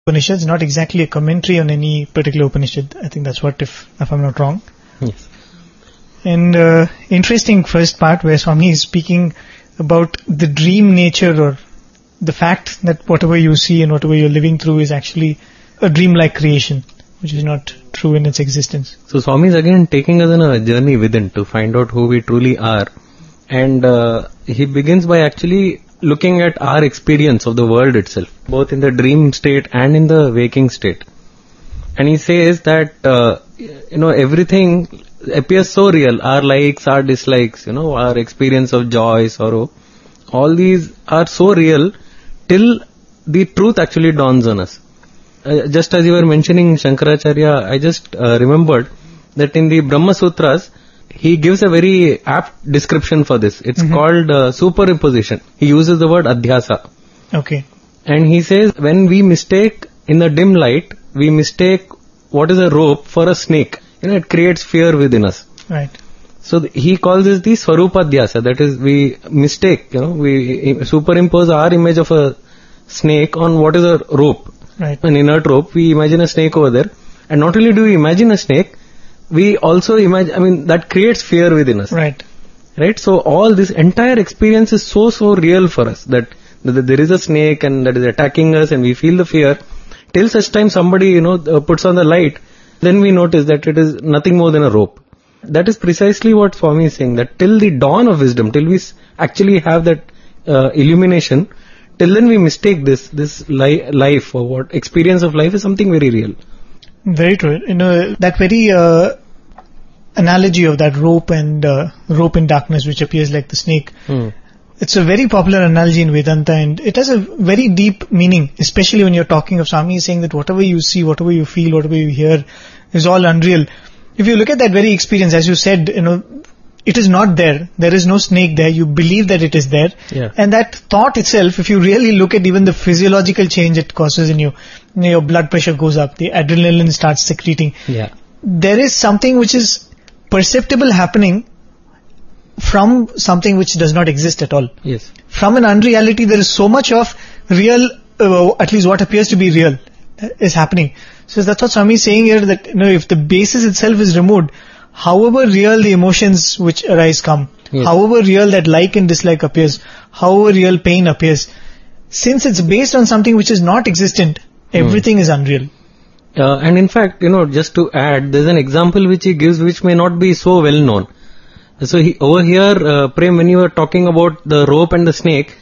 Upanishads, not exactly a commentary on any particular Upanishad. I think that's what, if I'm not wrong. Yes. And interesting first part where Swami is speaking about the dream nature, or the fact that whatever you see and whatever you're living through is actually a dreamlike creation, which is not true in its existence. So Swami is again taking us on a journey within to find out who we truly are. And he begins by actually looking at our experience of the world itself, both in the dream state and in the waking state. And he says that, everything appears so real. Our likes, our dislikes, our experience of joy, sorrow, all these are so real till the truth actually dawns on us. Just as you were mentioning Shankaracharya, I just remembered that in the Brahma Sutras, he gives a very apt description for this. It's called superimposition. He uses the word adhyasa. Okay. And he says when we mistake, in the dim light, we mistake what is a rope for a snake. It creates fear within us. Right. So he calls this the Swarupadhyasa. That is, we mistake, we superimpose our image of a snake on what is a rope. Right. An inert rope. We imagine a snake over there. And not only do we imagine a snake, we also imagine, that creates fear within us. Right. Right? So all this entire experience is so real for us that there is a snake and that is attacking us and we feel the fear. Till such time somebody, puts on the light, then we notice that it is nothing more than a rope. That is precisely what Swami is saying, that till the dawn of wisdom, till we actually have that illumination, till then we mistake this life or what experience of life is something very real. Very true. That very analogy of that rope and rope in darkness which appears like the snake. It's a very popular analogy in Vedanta, and it has a very deep meaning, especially when you're talking of Swami saying that whatever you see, whatever you feel, whatever you hear is all unreal. If you look at that very experience, as you said, it is not there. There is no snake there. You believe that it is there. Yeah. And that thought itself, if you really look at even the physiological change it causes in you, your blood pressure goes up, the adrenaline starts secreting. Yeah. There is something which is perceptible happening from something which does not exist at all. Yes. From an unreality, there is so much of real, at least what appears to be real, is happening. So that's what Swami is saying here, that if the basis itself is removed, however real the emotions which arise come, yes, however real that like and dislike appears, however real pain appears, since it's based on something which is not existent, everything is unreal. And in fact, just to add, there's an example which he gives which may not be so well known. So over here, Prem, when you were talking about the rope and the snake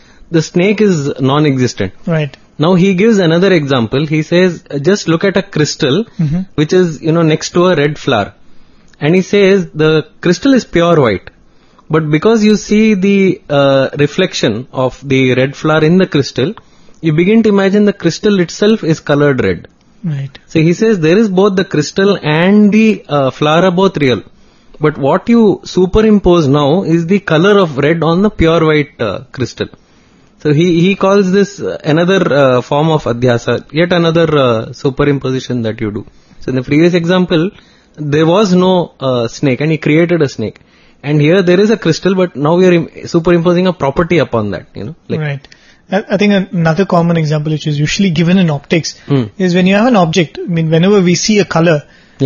is non-existent. Right. Now he gives another example. He says, just look at a crystal, which is, next to a red flower. And he says, the crystal is pure white. But because you see the reflection of the red flower in the crystal, you begin to imagine the crystal itself is colored red. Right. So he says, there is both the crystal and the flower are both real. But what you superimpose now is the color of red on the pure white crystal. So he calls this another form of adhyasa, yet another superimposition that you do. So in the previous example, there was no snake and he created a snake. And here there is a crystal, but now we are superimposing a property upon that, Right. I think another common example which is usually given in optics is when you have an object, whenever we see a color,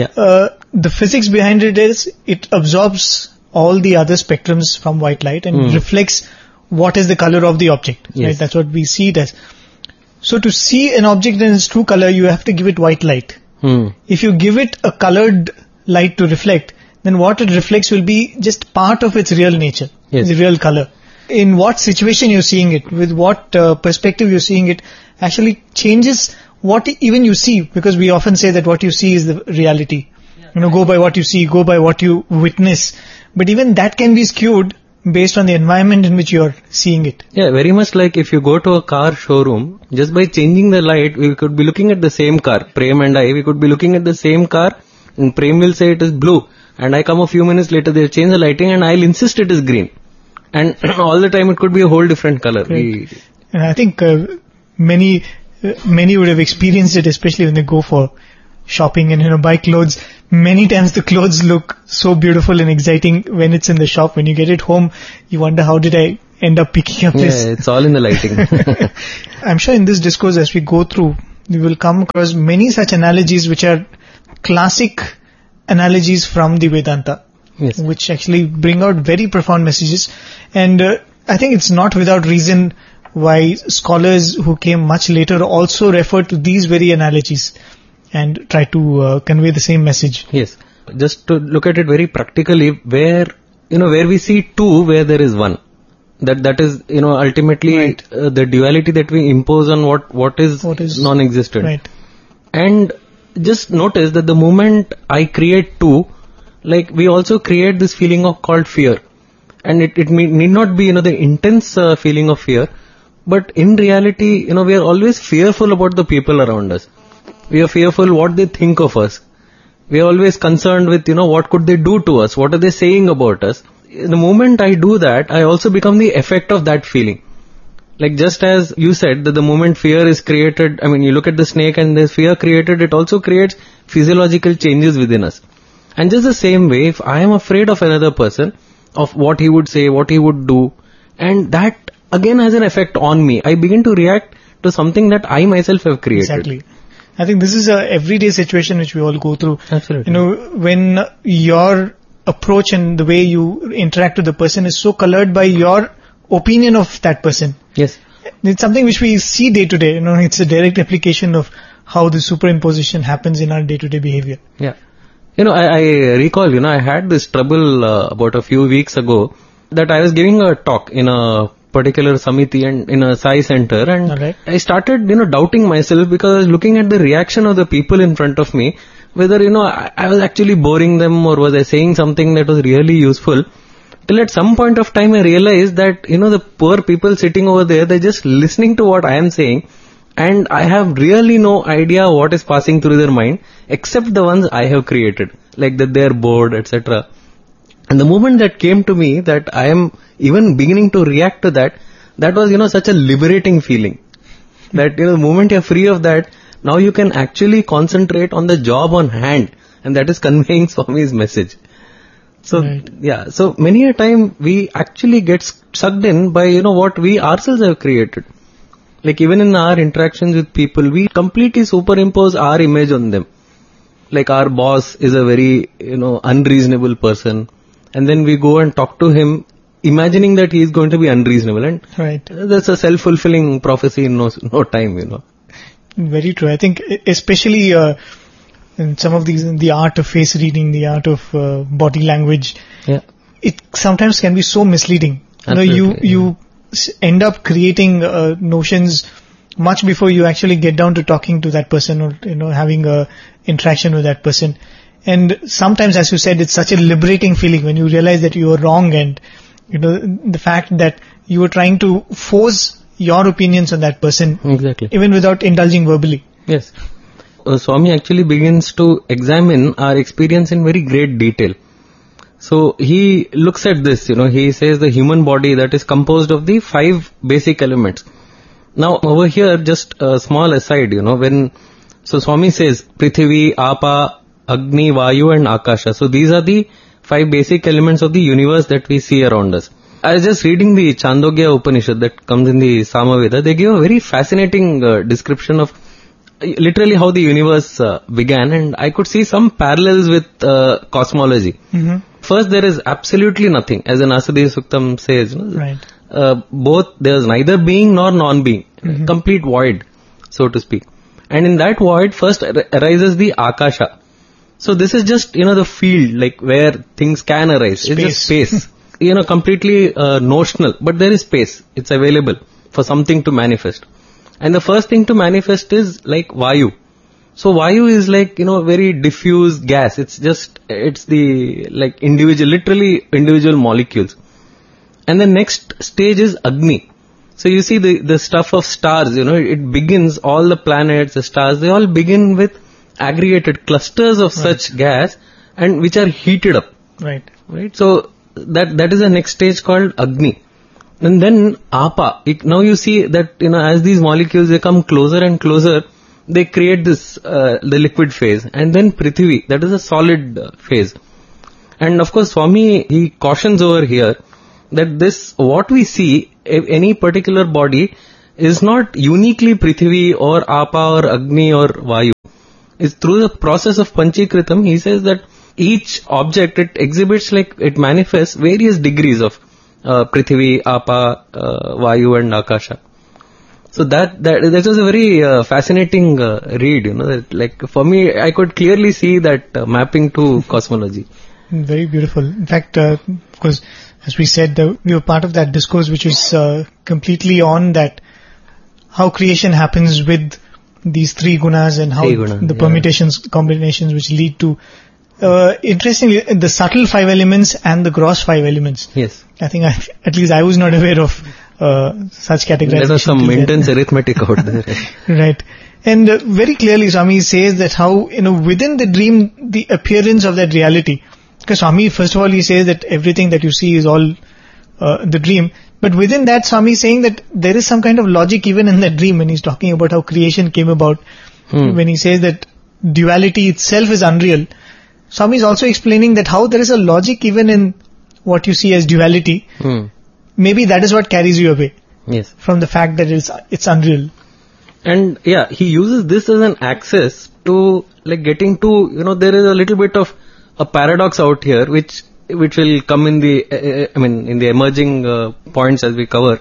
the physics behind it is it absorbs all the other spectrums from white light and reflects what is the color of the object. Yes. Right? That's what we see it as. So to see an object in its true color, you have to give it white light. If you give it a colored light to reflect, then what it reflects will be just part of its real nature, the real color. In what situation you're seeing it, with what perspective you're seeing it, actually changes what even you see, because we often say that what you see is the reality. Go by what you see, go by what you witness. But even that can be skewed based on the environment in which you're seeing it. Yeah, very much like if you go to a car showroom, just by changing the light, we could be looking at the same car. Prem and I, we could be looking at the same car, and Prem will say it is blue. And I come a few minutes later, they'll change the lighting and I'll insist it is green. And all the time it could be a whole different color. Right. And I think many would have experienced it, especially when they go for shopping and buy clothes. Many times the clothes look so beautiful and exciting when it's in the shop. When you get it home, you wonder, how did I end up picking up this? Yeah, it's all in the lighting. I'm sure in this discourse, as we go through you will come across many such analogies which are classic analogies from the Vedanta, Yes. which actually bring out very profound messages. And I think it's not without reason why scholars who came much later also refer to these very analogies and try to convey the same message. Yes. Just to look at it very practically, where we see two, where there is one. That is, ultimately Right. The duality that we impose on what is non-existent. Right. And just notice that the moment I create two, like we also create this feeling of called fear. And it need not be, the intense feeling of fear, but in reality, we are always fearful about the people around us. We are fearful what they think of us. We are always concerned with, what could they do to us? What are they saying about us? The moment I do that, I also become the effect of that feeling. Like just as you said that the moment fear is created, you look at the snake and there's fear created, it also creates physiological changes within us. And just the same way, if I am afraid of another person, of what he would say, what he would do, and that again has an effect on me, I begin to react to something that I myself have created. Exactly. I think this is a everyday situation which we all go through. Absolutely. When your approach and the way you interact with the person is so colored by your opinion of that person. Yes. It's something which we see day to day. It's a direct application of how the superimposition happens in our day-to-day behavior. Yeah. I recall, I had this trouble about a few weeks ago that I was giving a talk in a particular samiti and in a Sai center, and Alright. I started, doubting myself because I was looking at the reaction of the people in front of me, whether, I was actually boring them or was I saying something that was really useful. Till at some point of time I realized that, the poor people sitting over there, they're just listening to what I am saying, and I have really no idea what is passing through their mind, except the ones I have created, like that they are bored, etc. And the moment that came to me that I am even beginning to react to that was, such a liberating feeling. That, the moment you're free of that, now you can actually concentrate on the job on hand, and that is conveying Swami's message. So, Right. yeah, so many a time we actually get sucked in by, what we ourselves have created. Like even in our interactions with people, we completely superimpose our image on them. Like our boss is a very, unreasonable person. And then we go and talk to him, imagining that he is going to be unreasonable. And Right. that's a self-fulfilling prophecy in no time. Very true. I think especially in some of these, the art of face reading, the art of body language, Yeah. it sometimes can be so misleading. Absolutely, You end up creating notions much before you actually get down to talking to that person or having a interaction with that person. And sometimes, as you said, it's such a liberating feeling when you realize that you are wrong, and the fact that you were trying to force your opinions on that person, Exactly. even without indulging verbally. Yes. Swami actually begins to examine our experience in very great detail. So he looks at this, he says the human body that is composed of the 5 basic elements. Now over here, just a small aside, so Swami says Prithvi, Apa, Agni, Vayu and Akasha. So these are the 5 basic elements of the universe that we see around us. I was just reading the Chandogya Upanishad that comes in the Samaveda. They give a very fascinating description of literally how the universe began, and I could see some parallels with cosmology. Mm-hmm. First, there is absolutely nothing, as an Asadeva Suktam says. Right. Both, there is neither being nor non-being, complete void, so to speak. And in that void, first arises the Akasha. So this is just, the field, like where things can arise. Space. It's just space. Completely notional, but there is space. It's available for something to manifest. And the first thing to manifest is like Vayu. So Vayu is like, very diffuse gas. It's the, like literally individual molecules. And the next stage is Agni. So you see the stuff of stars, it begins, all the planets, the stars, they all begin with aggregated clusters of such gas, and which are heated up. Right. Right. So that is the next stage called Agni. And then Apa. Now you see that, as these molecules, they come closer and closer, they create this, the liquid phase. And then Prithvi, that is a solid phase. And of course, Swami, he cautions over here that what we see, any particular body, is not uniquely Prithvi or Apa or Agni or Vayu. It's through the process of Panchikritam, he says that each object, it exhibits, like it manifests various degrees of Prithvi, Apa, Vayu and Akasha. So that was a very fascinating read, like for me, I could clearly see that mapping to cosmology. Very beautiful. In fact, because as we said, we were part of that discourse which is completely on that, how creation happens with these three gunas and how the permutations, combinations which lead to, interestingly, the subtle 5 elements and the gross 5 elements. Yes. I think at least I was not aware of such categorization. There was some intense arithmetic out there. Right. And very clearly Swami says that how, within the dream, the appearance of that reality. Because Swami, first of all, he says that everything that you see is all the dream. But within that, Swami is saying that there is some kind of logic even in that dream when he's talking about how creation came about. When he says that duality itself is unreal. Swami is also explaining that how there is a logic even in what you see as duality. Maybe that is what carries you away. Yes. From the fact that it's unreal. And he uses this as an access to like getting to, there is a little bit of a paradox out here which will come in the, in the emerging points as we cover.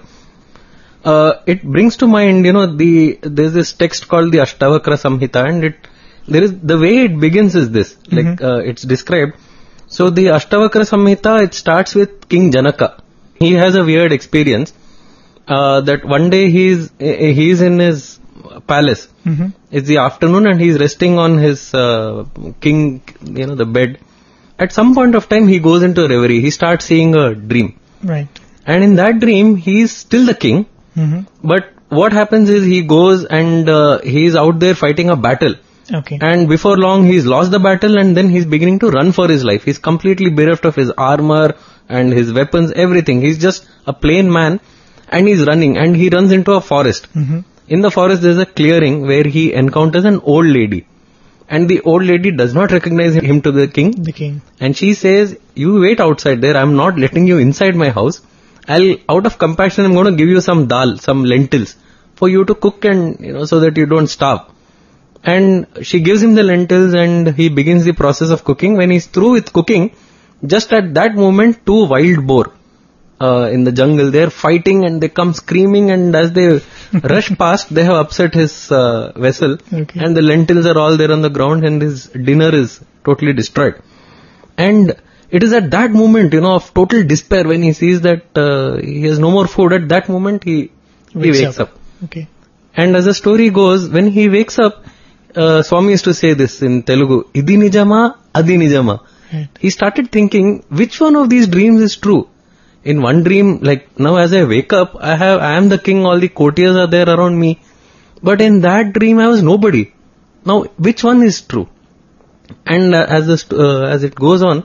It brings to mind, there's this text called the Ashtavakra Samhita, and the way it begins is this, it's described. So the Ashtavakra Samhita, it starts with King Janaka. He has a weird experience, that one day he's in his palace. It's the afternoon and he's resting on his king, the bed. At some point of time, he goes into a reverie. He starts seeing a dream. Right. And in that dream, he's still the king. But what happens is he goes and he's out there fighting a battle. Okay. And before long, he's lost the battle and then he's beginning to run for his life. He's completely bereft of his armor and his weapons, everything. He's just a plain man and he's running, and he runs into a forest. In the forest, there's a clearing where he encounters an old lady. And the old lady does not recognize him to the king. The king. And she says, you wait outside there. I'm not letting you inside my house. Out of compassion, I'm going to give you some dal, some lentils for you to cook and, so that you don't starve. And she gives him the lentils and he begins the process of cooking. When he's through with cooking, just at that moment, 2 wild boar in the jungle, they're fighting and they come screaming, and as they rush past, they have upset his vessel. Okay. And the lentils are all there on the ground and his dinner is totally destroyed. And it is at that moment, of total despair, when he sees that he has no more food. At that moment, he wakes up. Okay. And as the story goes, when he wakes up, Swami used to say this in Telugu, Idi nijama, adi nijama. Right. He started thinking, which one of these dreams is true? In one dream, like now as I wake up, I am the king, all the courtiers are there around me. But in that dream, I was nobody. Now, which one is true? And as it goes on,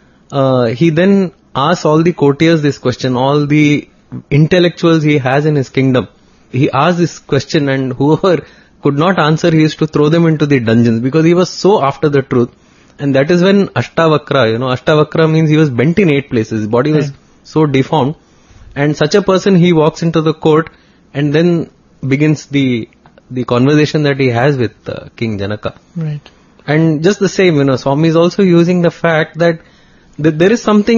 he then asks all the courtiers this question, all the intellectuals he has in his kingdom. He asked this question, and whoever could not answer, he used to throw them into the dungeons, because he was so after the truth. And that is when Ashtavakra, Ashtavakra means he was bent in 8 places. His body was so deformed. And such a person, he walks into the court and then begins the conversation that he has with King Janaka. Right. And just the same, Swami is also using the fact that there is some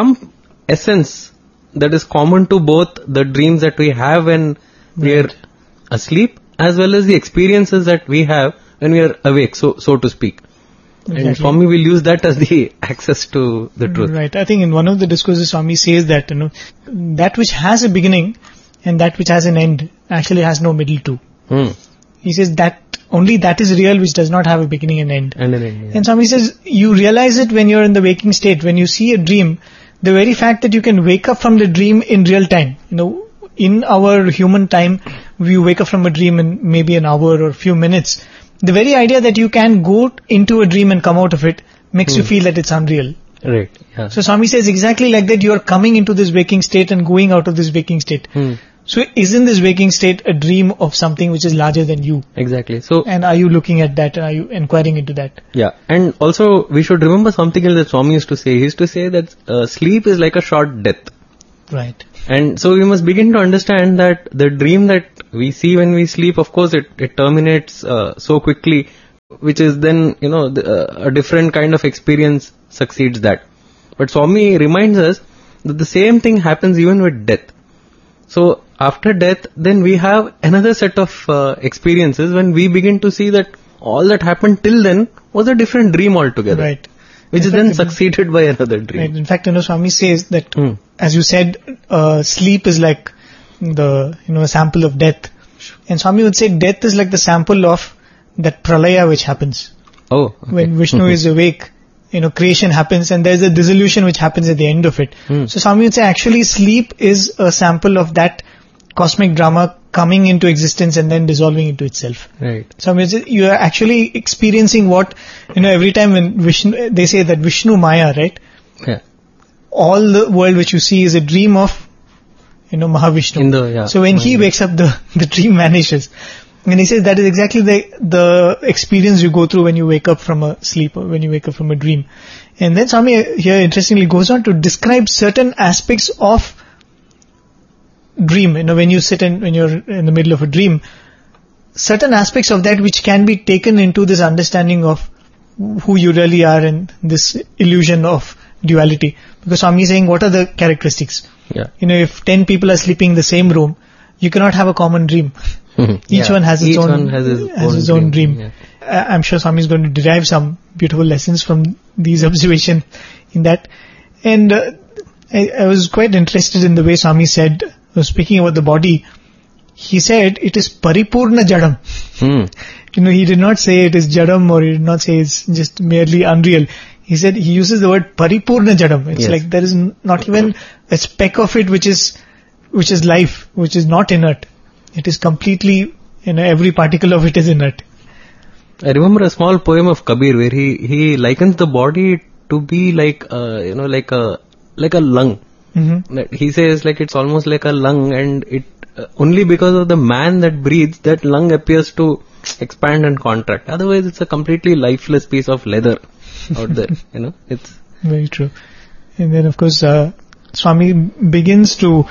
essence that is common to both the dreams that we have when we are asleep, as well as the experiences that we have when we are awake, so to speak. Exactly. And Swami will use that as the access to the truth. Right. I think in one of the discourses, Swami says that, that which has a beginning and that which has an end actually has no middle too. He says that only that is real which does not have a beginning and end. And Swami says, you realize it when you're in the waking state. When you see a dream, the very fact that you can wake up from the dream in real time. In our human time, we wake up from a dream in maybe an hour or a few minutes. The very idea that you can go into a dream and come out of it makes you feel that it's unreal. Right. Yeah. So Swami says exactly like that, you are coming into this waking state and going out of this waking state. So isn't this waking state a dream of something which is larger than you? Exactly. So, and are you looking at that? Are you inquiring into that? Yeah. And also we should remember something else that Swami used to say. He used to say that sleep is like a short death. Right. And so we must begin to understand that the dream that we see when we sleep, of course, it terminates so quickly, which is then, a different kind of experience succeeds that. But Swami reminds us that the same thing happens even with death. So after death, then we have another set of experiences when we begin to see that all that happened till then was a different dream altogether. Right. Which is then succeeded by another dream. Right. In fact, Swami says that, as you said, sleep is like the, a sample of death. And Swami would say death is like the sample of that pralaya which happens. Oh. Okay. When Vishnu is awake, creation happens and there's a dissolution which happens at the end of it. So Swami would say actually sleep is a sample of that cosmic drama coming into existence and then dissolving into itself. Right. So you are actually experiencing what, every time when Vishnu, they say that Vishnu Maya, right? Yeah. All the world which you see is a dream of, Mahavishnu. So when he wakes up, the dream vanishes. And he says that is exactly the experience you go through when you wake up from a sleep or when you wake up from a dream. And then Swami here interestingly goes on to describe certain aspects of dream. When you sit when you're in the middle of a dream, certain aspects of that which can be taken into this understanding of who you really are and this illusion of duality. Because Swami is saying, what are the characteristics? Yeah. If 10 people are sleeping in the same room, you cannot have a common dream. Each one has its own dream. Yeah. I'm sure Swami is going to derive some beautiful lessons from these observations in that. And I was quite interested in the way Swami said, speaking about the body, he said it is paripurna jadam. He did not say it is jadam or he did not say it's just merely unreal. He said he uses the word paripurna jadam. It's like there is not even a speck of it which is life, which is not inert. It is completely, every particle of it is inert. I remember a small poem of Kabir where he likens the body to be like a lung. Mm-hmm. He says it's almost like a lung, and it only because of the man that breathes, that lung appears to expand and contract. Otherwise, it's a completely lifeless piece of leather out there. It's very true. And then, of course, Swami begins with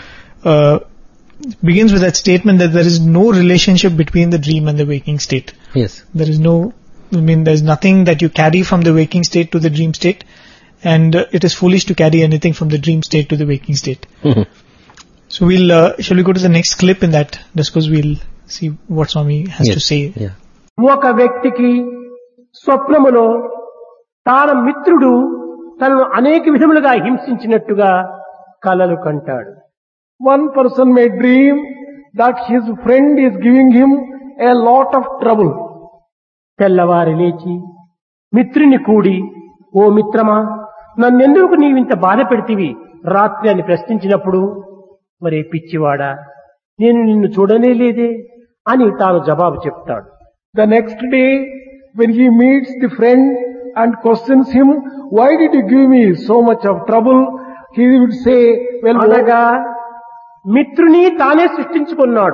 that statement that there is no relationship between the dream and the waking state. Yes. There's nothing that you carry from the waking state to the dream state, and it is foolish to carry anything from the dream state to the waking state. Mm-hmm. So shall we go to the next clip in that? Just because we'll see what Swami has to say. Yeah. ఒక వ్యక్తికి స్వప్నములో తాన మిత్రుడు తనను అనేక విధములుగా హింసించినట్టుగా కలలు కంటాడు. One person may dream that his friend is giving him a lot of trouble. తెల్లవారి లేచి మిత్రుని కూడి, ఓ మిత్రమా, నన్నెందుకు నీవింత బాధ పెడితివి రాత్రి అని ప్రశ్నించినప్పుడు, మరే పిచ్చివాడా, నేను నిన్ను చూడనే లేదే అని తాను జవాబు చెప్తాడు. The next day when he meets the friend and questions him, why did you give me so much of trouble? He would say, well, అనగా మిత్రుని తానే సృష్టించుకున్నాడు.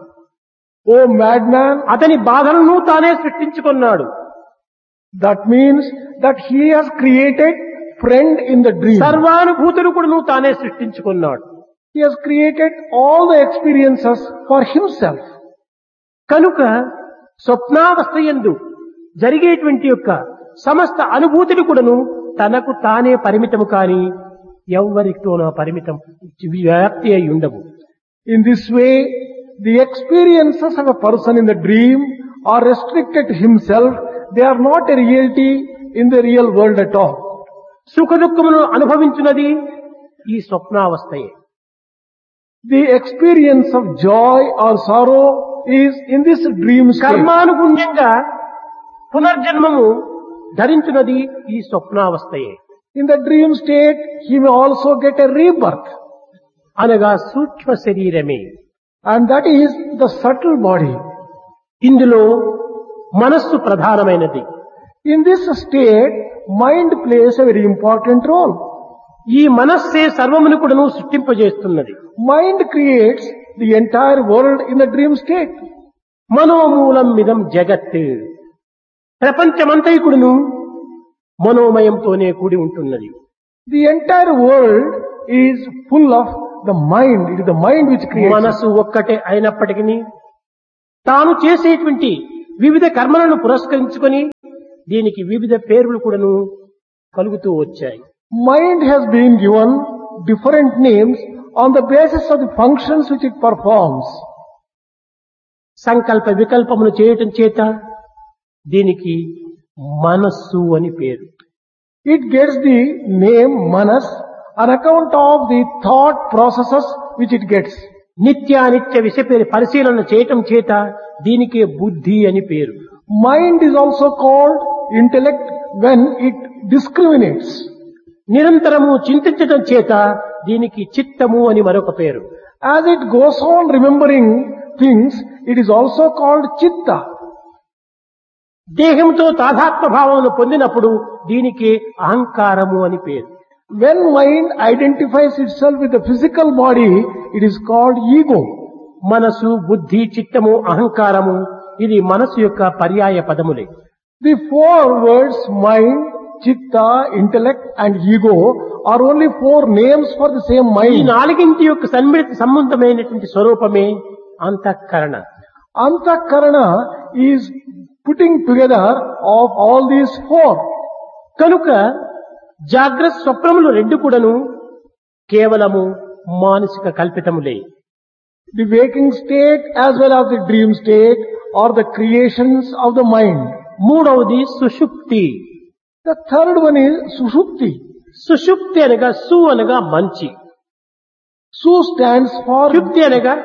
ఓ madman, అతని బాధలను తానే సృష్టించుకున్నాడు. That means that he has created friend in the dream. సర్వానుభూతులు కూడా తానే సృష్టించుకున్నాడు. He has created all the experiences for himself. కనుక స్వప్నావస్థయందు జరిగేటువంటి యొక్క సమస్త అనుభూతులు కూడాను తనకు తానే పరిమితము కాని ఎవ్వరితోనో పరిమితం వ్యాప్తి అయి ఉండవు. In this way, the experiences of a person in the dream are restricted to himself. They are not a reality in the real world at all. సుఖ దుఃఖమును అనుభవించున్నది ఈ స్వప్నావస్థయే. The experience of joy or sorrow is in this dream state. కర్మానుగుణ్యంగా పునర్జన్మము ధరించున్నది ఈ స్వప్నావస్థయే. In the dream state, he may also get a rebirth. అనగా సూక్ష్మ శరీరమే. And that is the subtle body. ఇందులో మనస్సు ప్రధానమైనది. In this state, mind plays a very important role. ఈ మనస్సే సర్వమును కూడాను సృష్టింపజేస్తున్నది. Mind creates the entire world in the dream state. మనోమూలం మిదం జగత్. ప్రపంచమంతా కూడాను మనోమయంతోనే కూడి ఉంటున్నది. The entire world is full of the mind. It is the mind which creates. మనసు ఒక్కటే అయినప్పటికీ తాను చేసేటువంటి వివిధ కర్మలను పురస్కరించుకొని దీనికి వివిధ పేర్లు కూడాను కలుగుతూ వచ్చాయి. Mind has been given different names on the basis of the functions which it performs. సంకల్ప వికల్పములు చేయటం చేత దీనికి మనస్సు అని పేరు. It gets the name Manas on account of the thought processes which it gets. నిత్యానిత్య విషయ పరిశీలన చేయటం చేత దీనికి బుద్ధి అని పేరు. Mind is also called intellect when it discriminates. నిరంతరము చింతించటం చేత దీనికి చిత్తము అని మరొక పేరు. As it goes on remembering things, it is also called chitta. దేహంతో తాదాత్మ్య భావమును పొందినప్పుడు దీనికి అహంకారము అని పేరు. When mind identifies itself with the physical body, it is called ego. మనసు, బుద్ధి, చిత్తము, అహంకారము ఇది మనసు యొక్క పర్యాయ పదములే. The four words mind, chitta, intellect and ego are only four names for the same ఈ mind. నాలుగింటి యొక్క సంబంధమైనటువంటి స్వరూపమే అంతఃకరణ. Antakarana is putting together of all these four. కనుక జాగ్రత్త స్వప్నములు రెండు కూడాను కేవలము మానసిక కల్పితములే. The waking state as well as the dream state are the creations of the mind. మూడవది సుషుప్తి. The third one is sushupti. సుషుప్తి అనగా సు అనగా మంచి, Su stands for షుప్తి అనగా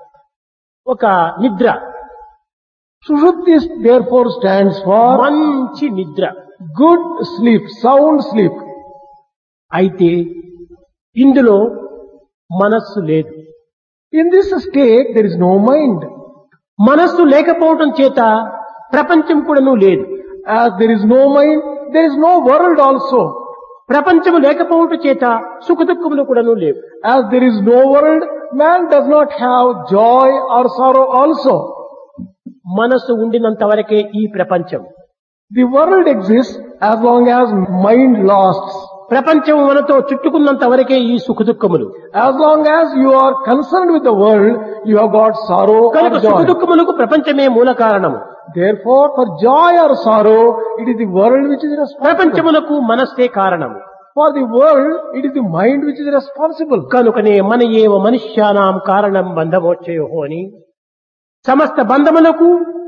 ఒక నిద్ర, Sushupti therefore stands for మంచి నిద్ర. good sleep, sound sleep. అయితే ఇందులో మనస్సు లేదు. In this state there is no mind. మనస్సు లేకపోవటం చేత ప్రపంచం కూడాను లేదు. As there is no mind, there is no world also. ప్రపంచము లేకపోవటం చేత సుఖ దుఃఖములు కూడాను లేవు. As there is no world, man does not have joy or sorrow also. మనస్సు ఉండినంత వరకే ఈ ప్రపంచం. The world exists as long as mind lasts. ప్రపంచం మనతో చుట్టుకున్నంత వరకే ఈ సుఖ దుఃఖములు. As long as you are concerned with the world, you have got sorrow కనుక or సుఖ joy. దుఃఖములకు ప్రపంచమే మూల కారణము. Therefore, for joy or sorrow, it is the world which is responsible. ప్రపంచములకు మనస్సే కారణము. For the world, it is the mind which is responsible. కనుకనే మన ఏవ మనుష్యానాం కారణం బంధమోక్షయో అని సమస్త బంధములకు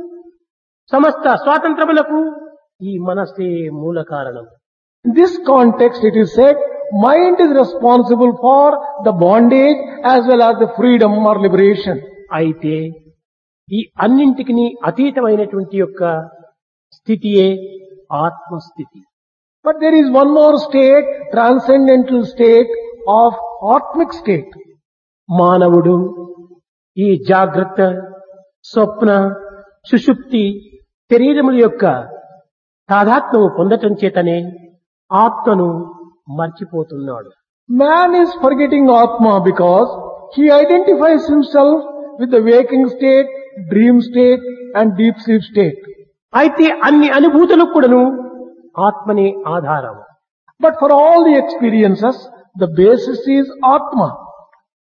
సమస్త స్వాతంత్రములకు ఈ మనస్సే మూల కారణం. In this context, it is said, mind is responsible for the bondage as well as the freedom or liberation. అయితే ఈ అన్నింటికి అతీతమైనటువంటి యొక్క స్థితియే ఆత్మస్థితి. But there is one more state, transcendental state of Atmic state. మానవుడు ఈ జాగ్రత్త, స్వప్న, సుషుప్తి శరీరముల యొక్క తాదాత్మ్యము పొందటం చేతనే ఆత్మను మర్చిపోతున్నాడు. Man is forgetting Atma because he identifies himself with the waking state, dream state and deep sleep state. అయితే అన్ని అనుభూతులకు కూడాను ఆత్మనే ఆధారం. But for all the experiences, the basis is Atma.